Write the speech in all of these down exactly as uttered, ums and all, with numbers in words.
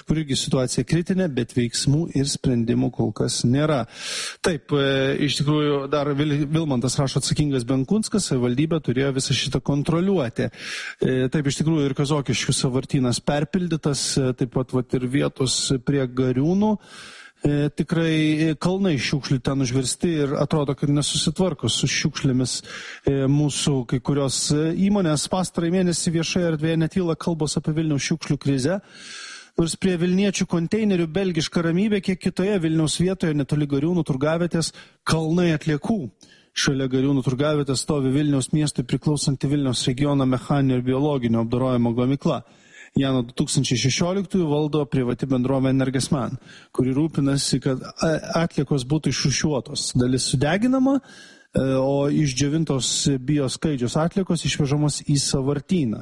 kur irgi situacija kritinė, bet veiksmų ir sprendimų kol kas nėra. Taip, iš tikrųjų, dar Vilmantas rašo, atsakingas Benkunskas, savivaldybė turėjo visą šitą kontroliuoti. Taip, iš tikrųjų, ir Kazokiškių sąvartynas perpildytas, taip pat vat, ir vietos prie Gariūnų. E, tikrai kalnai šiukšlių ten užversti ir atrodo, kad nesusitvarko su šiukšlėmis e, mūsų kai kurios įmonės. Pastarąjį mėnesį viešoje erdvėje netyla kalbos apie Vilniaus šiukšlių krizę. Nors prie Vilniečių konteinerių belgiška ramybė, kiek kitoje Vilniaus vietoje netoli Gariūnų turgavietės kalnai atliekų. Šalia Gariūnų turgavietės stovi Vilniaus miestui priklausanti Vilniaus regiono mechaninio ir biologinio apdorojimo gamykla. Ją nuo du tūkstančiai šešioliktųjų valdo privati bendrovė Energesman, kuri rūpinasi, kad atliekos būtų išrūšiuotos. Dalis sudeginama, o išdžiovintos bioskaidžios atliekos išvežamos į sąvartyną.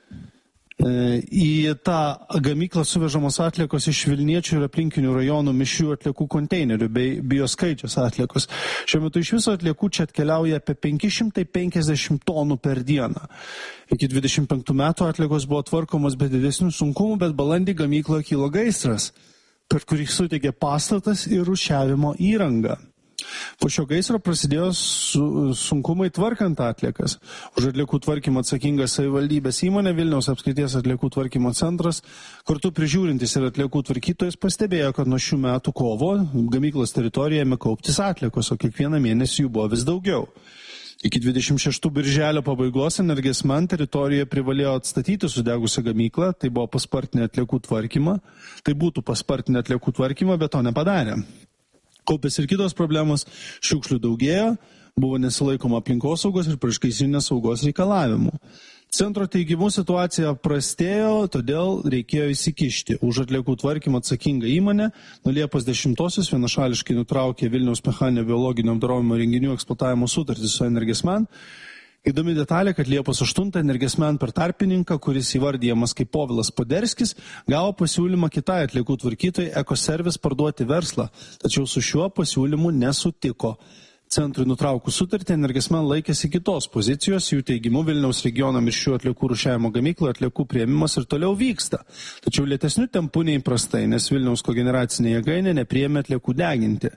Į tą gamyklą suvežamos atliekos iš Vilniečių ir aplinkinių rajonų mišrių atliekų konteinerių bei bioskaidžios atliekos. Šiuo metu iš viso atliekų čia atkeliauja apie penki šimtai penkiasdešimt tonų per dieną. Iki dvidešimt penktų metų atliekos buvo tvarkomos be didesnių sunkumų, bet balandį gamykloje kilo gaisras, per kurį suteikė pastatas ir rūšiavimo įranga. Po šio gaisro prasidėjo su, sunkumai tvarkant atliekas. Už atliekų tvarkymą atsakingas savivaldybės įmonė Vilniaus apskrities atliekų tvarkymo centras, kartu prižiūrintis ir atliekų tvarkytojas pastebėjo, kad nuo šių metų kovo gamyklos teritorijoje ėmė kauptis atliekos, o kiekvieną mėnesį jų buvo vis daugiau. Iki dvidešimt šeštų birželio pabaigos Energesman teritorijoje privalėjo atstatyti sudegusią gamyklą, tai buvo paspartinę atliekų tvarkymą, tai būtų paspartinę atliekų tvarkymą, bet to nepadarė. Kaupės ir kitos problemos, šiukšlių daugėjo, buvo nesilaikoma aplinkosaugos ir priešgaisrinės saugos reikalavimų. Centro teigimu situacija prastėjo, todėl reikėjo įsikišti. Už atliekų tvarkymą atsakingą įmonę nuo Liepos dešimtosios vienašališkai nutraukė Vilniaus mechaninio biologinio apdorojimo renginių eksploatavimo sutartį su Energesman. Įdomi detalė, kad Liepos aštuntą Energesman per tarpininką, kuris įvardyjamas kaip Povilas Poderskis, gavo pasiūlymą kitai atliekų tvarkytojai Ekoservis parduoti verslą, tačiau su šiuo pasiūlymu nesutiko. Centrui nutraukus sutartį Energesman laikėsi kitos pozicijos, jų teigimu Vilniaus regiono mišrių atliekų rūšiavimo gamykloje atliekų priėmimas ir toliau vyksta. Tačiau lėtesnių tempų neįprastai, nes Vilniaus kogeneracinė jėgainė nepriėmė atliekų deginti.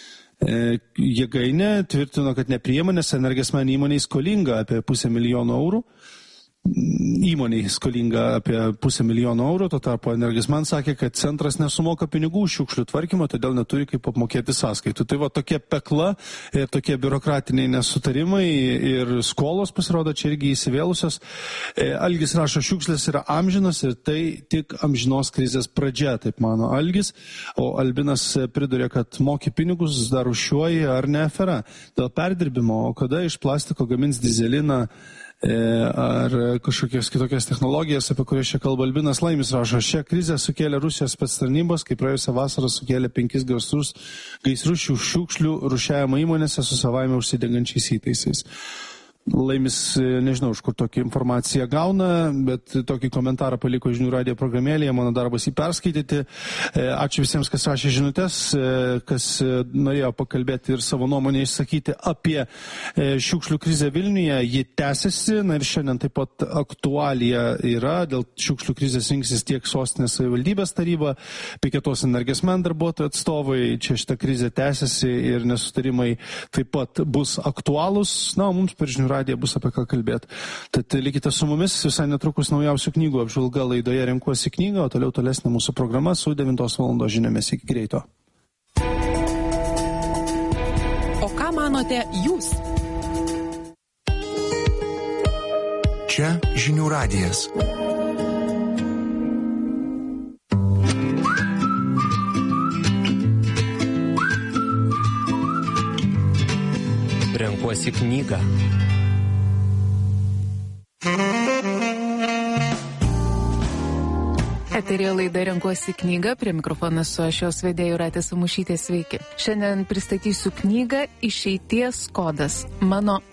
Jėgainė tvirtino, kad nepriima, nes Energesman įmonei skolinga apie pusę milijono eurų. Įmonei skolinga apie pusę milijono eurų, tuo tarpu Energesman sakė, kad centras nesumoka pinigų už šiukšlių tvarkymą, todėl neturi kaip apmokėti sąskaitų. Tai va tokia pekla ir tokie biurokratiniai nesutarimai ir skolos pasirodo čia irgi įsivėlusios. Algis rašo, šiukšlės yra amžinos ir tai tik amžinos krizės pradžia, taip mano Algis. O Albinas pridurė, kad moki pinigus dar rūšiuoji ar ne afera. Dėl perdirbimo, o kada iš plastiko gamins dizeliną ar kažkokias kitokias technologijas, apie kurias čia kalba Albinas Laimis rašo. Šią krizę sukėlė Rusijos spectarnybos, kai praėjusią vasarą sukėlė penkis gaisrus, gaisrus šių šiukšlių rūšiavimo įmonėse su savaime užsidegančiais įtaisais. Laimis, nežinau, iš kur tokią informaciją gauna, bet tokį komentarą paliko žinių radijo programėlėje, mano darbas jį perskaityti. Ačiū visiems, kas rašė žinutės, kas norėjo pakalbėti ir savo nuomonę išsakyti apie šiukšlių krizę Vilniuje. Ji tęsiasi, na ir šiandien taip pat aktualija yra, dėl šiukšlių krizės rinksis tiek sostinės savivaldybės taryba, piketos Energesman darbuotojų atstovai, čia šitą krizę tęsiasi ir nesutarimai taip pat bus aktualūs. Na, o mums per žinių radiją bus apie ką kalbėti. Tad likite su mumis, visai netrukus naujausių knygų apžvalga laidoje Renkuosi knygą, o toliau tolesnė mūsų programa su devintos valandos žiniomis. Iki greito. O ką manote jūs? Čia žinių radijas. Renkuosi knygą. Eterija laida Renkuosi knygą, prie mikrofono su aš jos vedėju Jūratė Samušytė, sveiki. Šiandien pristatysiu knygą Išeities kodas. Mano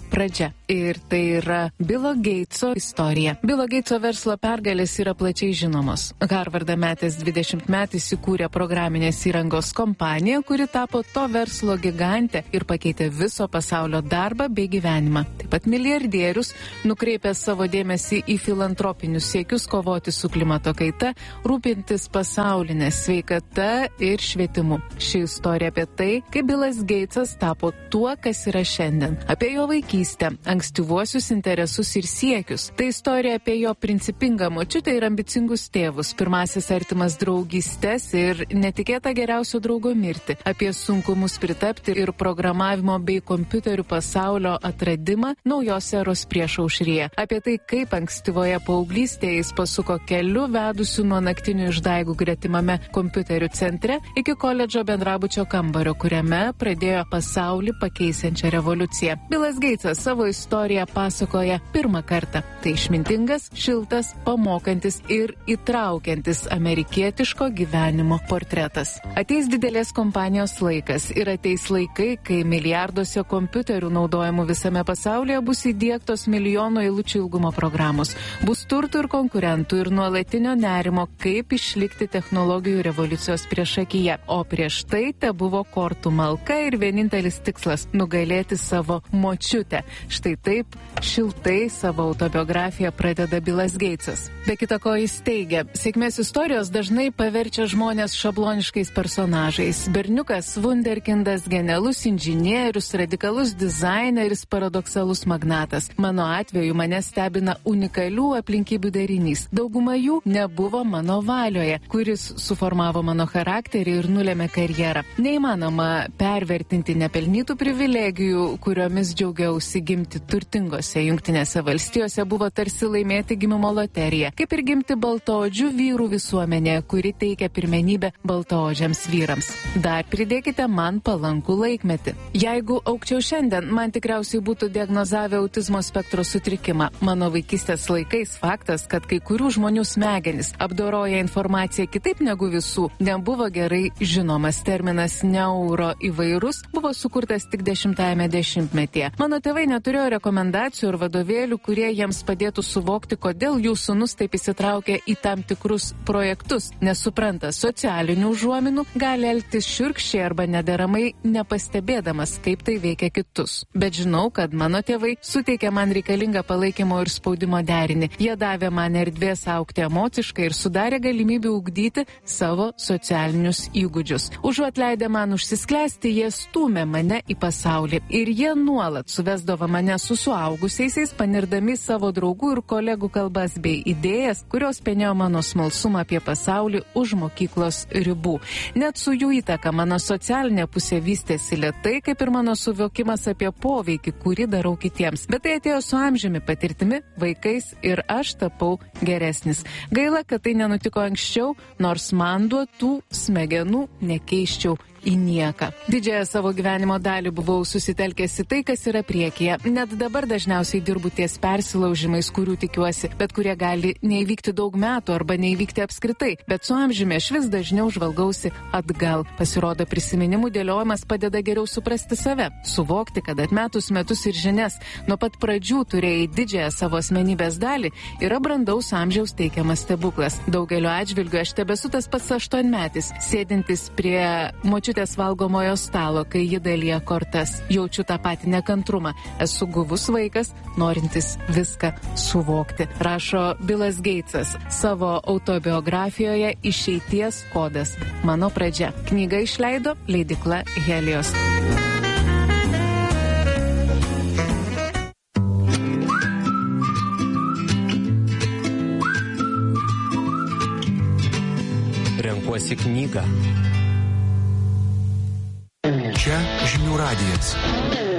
pradžia. Ir tai yra Bilo Geitso istorija. Bilo Geitso verslo pergalės yra plačiai žinomos. Harvardą metęs dvidešimtmetis įkūrė programinės įrangos kompaniją, kuri tapo to verslo gigantė ir pakeitė viso pasaulio darbą bei gyvenimą. Taip pat milijardierius nukreipė savo dėmesį į filantropinius siekius kovoti su klimato kaita, rūpintis pasaulinė sveikata ir švietimu. Ši istorija apie tai, kaip Bilas Geitsas tapo tuo, kas yra šiandien. Apie jo vaikystę, ankstyvuosius interesus ir siekius. Tai istorija apie jo principingą močiutę ir ambicingus tėvus, pirmasis artimas draugystes ir netikėtą geriausio draugo mirtį, apie sunkumus pritapti ir programavimo bei kompiuterių pasaulio atradimą naujos eros priešaušryje, apie tai, kaip ankstyvoje paauglystėje jis pasuko keliu vedusiu nuo naktinių išdaigų gretimame kompiuterių centre iki koledžo bendrabučio kambario, kuriame pradėjo pasaulį pakeisiančią revoliuciją. Bilas Geitsas savo istoriją pasakoja pirmą kartą. Tai išmintingas, šiltas, pamokantis ir įtraukiantis amerikietiško gyvenimo portretas. Ateis didelės kompanijos laikas ir ateis laikai, kai milijarduose kompiuterių naudojamų visame pasaulyje bus įdiegtos milijono eilučių ilgumo programos. Bus turtų ir konkurentų ir nuolatinio nerimo, kaip išlikti technologijų revoliucijos priešakyje. O prieš tai te buvo kortų malka ir vienintelis tikslas – nugalėti savo močiutę. Štai taip šiltai savo autobiografiją pradeda Bilas Geitsas. Be kita ko jis teigia, sėkmės istorijos dažnai paverčia žmonės šabloniškais personažais. Berniukas, vunderkindas, genialus inžinierius, radikalus dizaineris, paradoksalus magnatas. Mano atveju mane stebina unikalių aplinkybių derinys. Dauguma jų nebuvo mano valioje, kuris suformavo mano charakterį ir nulėmė karjerą. Neįmanoma pervertinti nepelnytų privilegijų, kuriomis džiaugiausi gimti turtingose Jungtinėse valstijose, buvo tarsi laimėti gimimo loteriją, kaip ir gimti baltaodžių vyrų visuomenėje, kuri teikia pirmenybę baltaodžiams vyrams. Dar pridėkite man palankų laikmetį. Jeigu aukčiau šiandien, man tikriausiai būtų diagnozavę autizmo spektro sutrikimą. Mano vaikystės laikais faktas, kad kai kurių žmonių smegenys apdoroja informaciją kitaip negu visų, nebuvo gerai žinomas. Terminas neuro įvairus buvo sukurtas tik dešimtajame dešimtmetyje. Mano tėvai neturėjo rekomendacijų ir vadovėlių, kurie jiems padėtų suvokti, kodėl jų sūnus taip įsitraukia į tam tikrus projektus, nesupranta socialinių užuominų, gali elgtis šiurkščiai arba nederamai, nepastebėdamas, kaip tai veikia kitus. Bet žinau, kad mano tėvai suteikė man reikalingą palaikymo ir spaudimo derinį. Jie davė man erdvės augti emociškai ir sudarė galimybę ugdyti savo socialinius įgūdžius. Užuot leidę man užsisklęsti, jie stūmė mane į pasaulį. Ir jie nuolat suvesdavo mane su suaugusiaisiais, panirdami savo draugų ir kolegų kalbas bei idėjas, kurios penėjo mano smalsumą apie pasaulį už mokyklos ribų. Net su jų įtaka mano socialinė pusė vystėsi lėtai, kaip ir mano suvokimas apie poveikį, kurį darau kitiems. Bet tai atėjo su amžiumi, patirtimi, vaikais ir aš tapau geresnis. Gaila, kad tai nenutiko anksčiau, nors man duotų smegenų nekeiščiau į nieką. Didžiąją savo gyvenimo dalį buvau susitelkęs į tai, kas yra priekyje. Net dabar dažniausiai dirbu ties persilaužimais, kurių tikiuosi, bet kurie gali neįvykti daug metų arba neįvykti apskritai. Bet su amžiumi aš vis dažniau žvalgausi atgal. Pasirodo, prisiminimų dėliojimas padeda geriau suprasti save, suvokti, kad atmetus metus ir žinias, nuo pat pradžių turėjai didžiąją savo asmenybės dalį, yra brandaus amžiaus teikiamas stebuklas. Daugeliu atžvilgiu aš tebesu tas pats aštuonmetis, sėdintis prie močiutės valgomojo stalo, kai ji dalyja kortas. Jaučiu tą patį nekantrumą. Esu guvus vaikas, norintis viską suvokti. Rašo Bilas Geitsas savo autobiografijoje Išeities kodas. Mano pradžia. Knygą išleido leidykla Helios. Renkuosi knygą. Čia Žinių radijas.